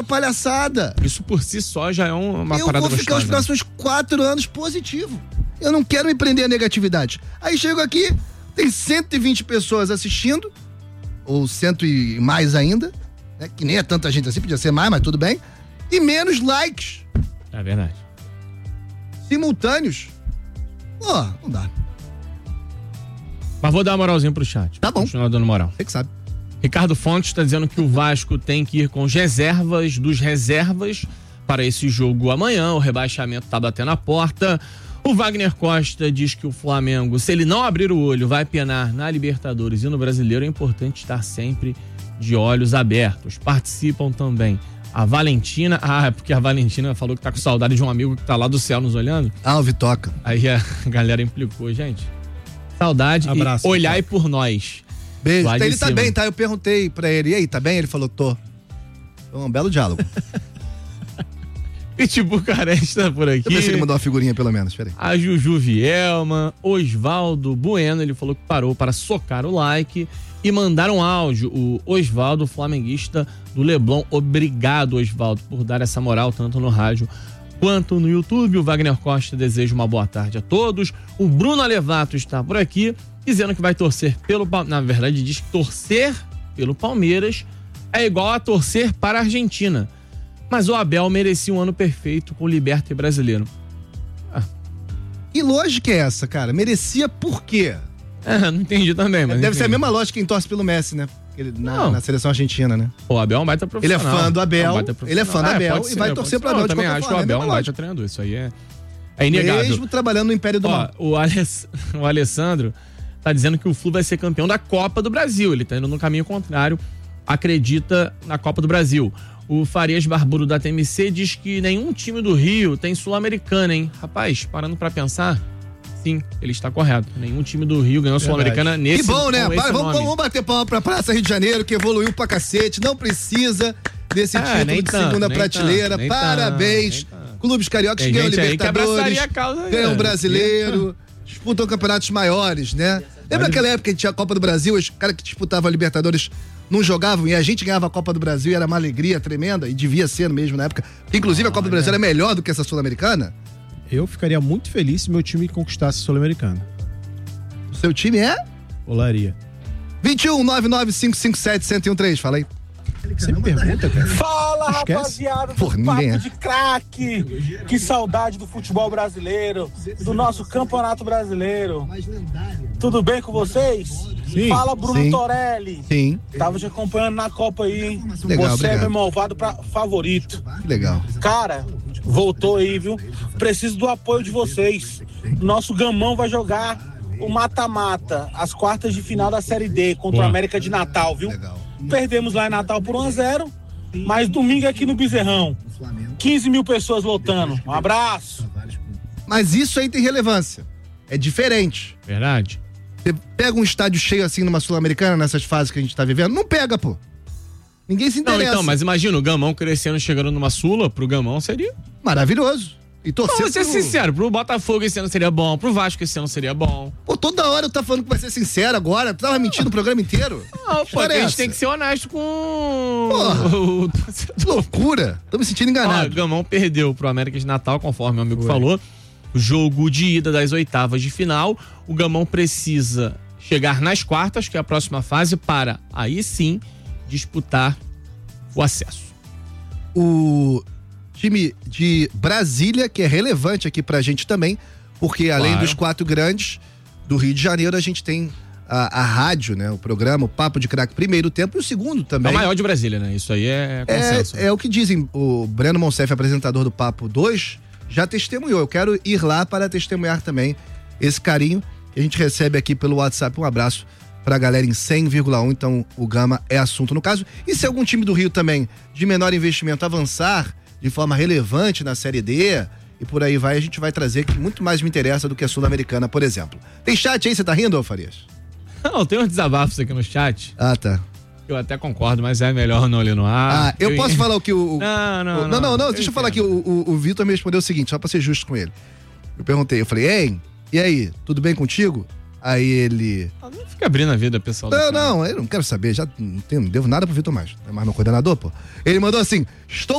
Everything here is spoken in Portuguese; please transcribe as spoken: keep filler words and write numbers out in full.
palhaçada. Isso por si só já é uma eu parada gostosa. Eu vou ficar os próximos quatro anos positivo. Eu não quero me prender a negatividade. Aí chego aqui, tem cento e vinte pessoas assistindo, ou cento e mais ainda, né? Que nem é tanta gente assim, podia ser mais, mas tudo bem. E menos likes. É verdade. Simultâneos. Pô, não dá. Mas vou dar uma moralzinha pro chat. Tá bom. Continuar dando moral. Você que sabe. Ricardo Fontes está dizendo que o Vasco tem que ir com as reservas dos reservas para esse jogo amanhã. O rebaixamento tá batendo a porta. O Wagner Costa diz que o Flamengo, se ele não abrir o olho, vai penar na Libertadores e no Brasileiro. É importante estar sempre de olhos abertos. Participam também a Valentina. Ah, é porque a Valentina falou que tá com saudade de um amigo que tá lá do céu nos olhando. Ah, o Vitoca. Aí a galera implicou, gente. Saudade. Abraço, e olhai por nós. Beijo. Lá de Ele tá cima. bem, tá? Eu perguntei pra ele, e aí, tá bem? Ele falou, tô. Foi um belo diálogo. Pitbull Caresta por aqui. Eu pensei que ele mandou uma figurinha pelo menos, peraí. A Juju Vielma, Osvaldo Bueno, ele falou que parou para socar o like e mandar um áudio. O Osvaldo, flamenguista do Leblon. Obrigado, Osvaldo, por dar essa moral tanto no rádio quanto no YouTube. O Wagner Costa deseja uma boa tarde a todos. O Bruno Alevato está por aqui, dizendo que vai torcer pelo... Na verdade, diz que torcer pelo Palmeiras é igual a torcer para a Argentina. Mas o Abel merecia um ano perfeito com o Liberta e Brasileiro. Ah. Que lógica é essa, cara? Merecia por quê? É, não entendi também, mas... Deve enfim. ser a mesma lógica quem torce pelo Messi, né? Ele, na, na seleção argentina, né? O Abel é um baita profissional. Ele é fã do Abel, é um ele é fã do Abel é, e ser, vai torcer pro Abel Eu de também qualquer acho forma, que o Abel é é um baita treinador. Isso aí é, é inegável. Mesmo trabalhando no Império do Ó, Mal. O, Aless, o Alessandro tá dizendo que o Flu vai ser campeão da Copa do Brasil. Ele tá indo no caminho contrário. Acredita na Copa do Brasil. O Farias Barbudo da T M C diz que nenhum time do Rio tem Sul-Americana, hein? Rapaz, parando pra pensar, sim, ele está correto. Nenhum time do Rio ganhou Sul-Americana nesse... Que bom, né? com esse Para, vamos, nome. vamos bater palma pra Praça Rio de Janeiro, que evoluiu pra cacete. Não precisa desse É, título nem de tanto, segunda nem prateleira. tanto, nem Parabéns. tanto, nem tanto. Clubes cariocas Tem ganham gente aí que Libertadores, abraçaria a causa, ganham é. Brasileiro, disputam campeonatos maiores, né? Lembra aquela época que tinha a Copa do Brasil, os caras que disputavam a Libertadores não jogavam e a gente ganhava a Copa do Brasil e era uma alegria tremenda e devia ser mesmo na época. Inclusive a Copa do Brasil era melhor do que essa Sul-Americana. Eu ficaria muito feliz se meu time conquistasse a Sul-Americana. O seu time é? Olaria. vinte e um, nove nove cinco cinco sete, um zero um três, fala aí. Você me pergunta, cara. Fala, Esquece. rapaziada, do Porra, papo ninguém é. de craque. Que saudade do futebol brasileiro, do nosso campeonato brasileiro. Tudo bem com vocês? Sim. Fala, Bruno Sim. Torelli. Sim, Tava te acompanhando na Copa aí, hein? Legal, Você é obrigado. meu malvado pra favorito. que legal. Cara, voltou aí, viu? Preciso do apoio de vocês. Nosso Gamão vai jogar o mata-mata, as quartas de final da Série D contra Boa. o América de Natal, viu? Legal. Perdemos lá em Natal por um a zero, mas domingo aqui no Bezerrão. quinze mil pessoas lotando. Um abraço. Mas isso aí tem relevância. É diferente. Verdade. Você pega um estádio cheio assim numa Sul-Americana, nessas fases que a gente tá vivendo, não pega, pô. Ninguém se Não, interessa. então, mas imagina o Gamão crescendo, chegando numa Sula, pro Gamão seria... Maravilhoso. E torcer Vamos ser pro... sincero, pro Botafogo esse ano seria bom, pro Vasco esse ano seria bom. Pô, toda hora eu tava falando que vai ser sincero agora. Tu tava mentindo o programa inteiro. Não, pô, História a é gente essa? tem que ser honesto com Porra. o Que torcedor. loucura. Tô me sentindo Ó, o enganado. Gamão perdeu pro América de Natal, conforme meu amigo falou. O jogo de ida das oitavas de final. O Gamão precisa chegar nas quartas, que é a próxima fase, para aí sim disputar o acesso. O time de Brasília, que é relevante aqui pra gente também, porque além Claro. dos quatro grandes do Rio de Janeiro, a gente tem a, a rádio, né? O programa, o Papo de Craque, primeiro tempo e o segundo É também. o maior de Brasília, né? Isso aí é consenso. É, é o que dizem. O Breno Monsef, apresentador do Papo dois, já testemunhou. Eu quero ir lá para testemunhar também esse carinho que a gente recebe aqui pelo WhatsApp. Um abraço pra galera em cem vírgula um. Então, o Gama é assunto no caso. E se algum time do Rio também, de menor investimento, avançar de forma relevante na Série D e por aí vai, a gente vai trazer que muito mais me interessa do que a Sul-Americana, por exemplo. Tem chat aí? Você tá rindo, ô Farias? Não, tem uns desabafos aqui no chat. Ah, tá. Eu até concordo, mas é melhor não ler no ar. Ah, eu, Eu- posso falar o que o... o- Não, não, o- não, não, não, eu deixa eu falar aqui, entendo. o, o, o Vitor me respondeu o seguinte, só pra ser justo com ele. Eu perguntei, eu falei, ei, e aí, tudo bem contigo? Aí ele... Ah, Não fica abrindo a vida, pessoal. do Não, cara. não, eu não quero saber, já não, tenho, não devo nada pro Vitor mais, não é mais meu coordenador, pô. Ele mandou assim, estou